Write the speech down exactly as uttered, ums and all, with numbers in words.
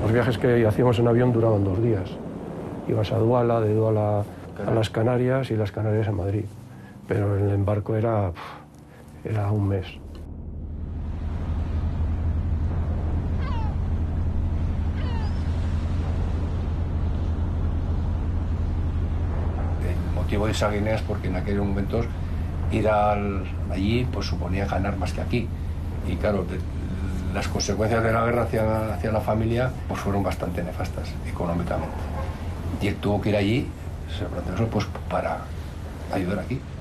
Los viajes que hacíamos en avión duraban dos días. Ibas a Duala, de Duala a las Canarias y las Canarias a Madrid. Pero el embarco era, era un mes. El motivo de Saguenay es porque en aquellos momentos ir al, allí pues suponía ganar más que aquí. Y claro, de, las consecuencias de la guerra hacia, hacia la familia pues fueron bastante nefastas económicamente. Y él tuvo que ir allí, se planteó eso, pues para ayudar aquí.